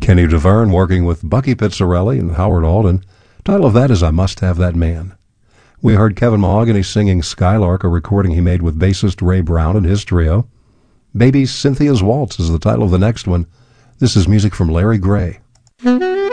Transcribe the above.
Kenny Deverne working with Bucky Pizzarelli and Howard Alden. Title of that is I Must Have That Man. We heard Kevin Mahogany singing Skylark, a recording he made with bassist Ray Brown and his trio. Baby Cynthia's Waltz is the title of the next one. This is music from Larry Gray.